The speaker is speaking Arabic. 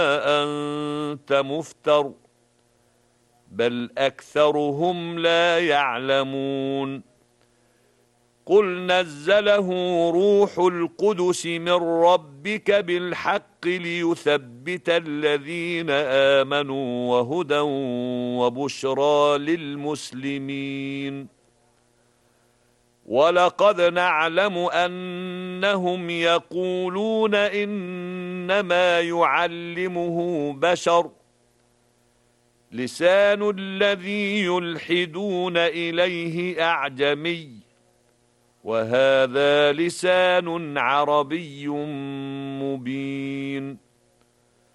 أنت مفتر بل أكثرهم لا يعلمون قل نزله روح القدس من ربك بالحق ليثبت الذين آمنوا وهدى وبشرى للمسلمين ولقد نعلم أنهم يقولون إنما يعلمه بشر لسان الذي يلحدون إليه أعجمي وهذا لسان عربي مبين